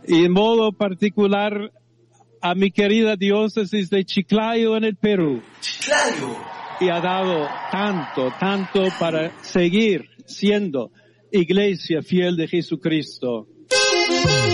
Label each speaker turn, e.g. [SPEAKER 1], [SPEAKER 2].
[SPEAKER 1] Y en modo particular a mi querida diócesis de Chiclayo en el Perú.
[SPEAKER 2] Chiclayo.
[SPEAKER 1] Y ha dado tanto para seguir siendo iglesia fiel de Jesucristo.